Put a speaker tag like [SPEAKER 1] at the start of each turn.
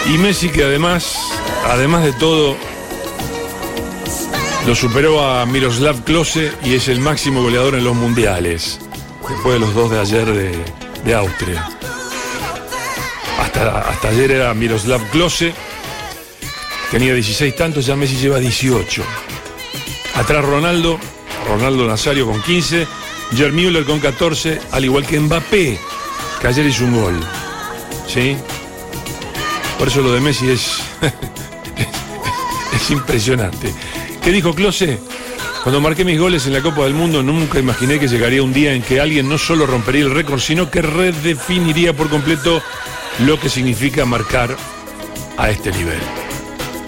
[SPEAKER 1] Y Messi, que además de todo, lo superó a Miroslav Klose y es el máximo goleador en los mundiales, después de los dos de ayer de Austria. Hasta ayer era Miroslav Klose, tenía 16 tantos, ya Messi lleva 18. Atrás Ronaldo Nazario con 15, Gerd Müller con 14, al igual que Mbappé, que ayer hizo un gol. ¿Sí? Por eso lo de Messi es impresionante. ¿Qué dijo Klose? Cuando marqué mis goles en la Copa del Mundo, nunca imaginé que llegaría un día en que alguien no solo rompería el récord, sino que redefiniría por completo lo que significa marcar a este nivel.